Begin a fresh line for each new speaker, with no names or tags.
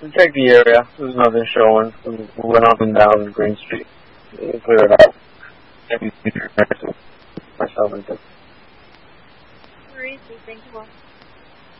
We checked the area. There's nothing showing. We went up and down Green Street. We cleared it out. Myself and
Maurice, thank you all.